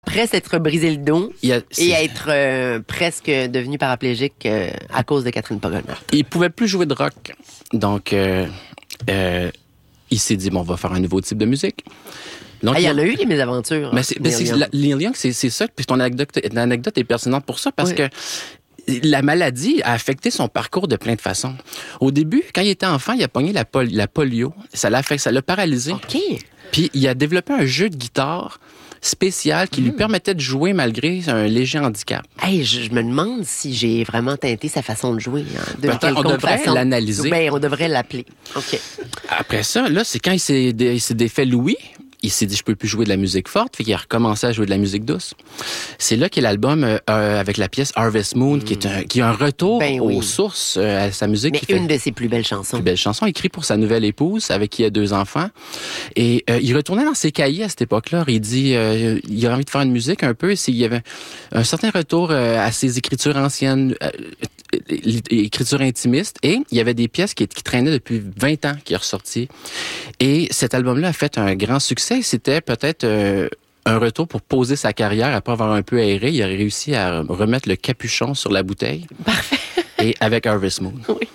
après s'être brisé le dos et être presque devenu paraplégique à cause de Catherine Pagano. Il pouvait plus jouer de rock. Donc, il s'est dit, bon, on va faire un nouveau type de musique. Donc, il y en a eu des mésaventures. Mais Neil Young, c'est ça. Puis ton anecdote est pertinente pour ça parce que la maladie a affecté son parcours de plein de façons. Au début, quand il était enfant, il a pogné la polio. Ça l'a paralysé. OK. Puis il a développé un jeu de guitare spécial qui lui permettait de jouer malgré un léger handicap. Hey, je me demande si j'ai vraiment teinté sa façon de jouer. On devrait l'analyser. Ben, on devrait l'appeler. OK. Après ça, là, c'est quand il s'est défait Louis. Il s'est dit, je peux plus jouer de la musique forte, fait qu'il a recommencé à jouer de la musique douce. C'est là qu'il y a l'album avec la pièce Harvest Moon, qui est un retour aux sources à sa musique. Mais une de ses plus belles chansons. Plus belle chanson, écrite pour sa nouvelle épouse, avec qui il a 2 enfants. Et il retournait dans ses cahiers à cette époque-là. Il dit, il a envie de faire une musique un peu. Il y avait un certain retour à ses écritures anciennes, écriture intimiste, et il y avait des pièces qui traînaient depuis 20 ans qui est ressorti. Et cet album-là a fait un grand succès. C'était peut-être un retour pour poser sa carrière après avoir un peu aéré. Il a réussi à remettre le capuchon sur la bouteille. Parfait. Et avec Harvest Moon. Oui.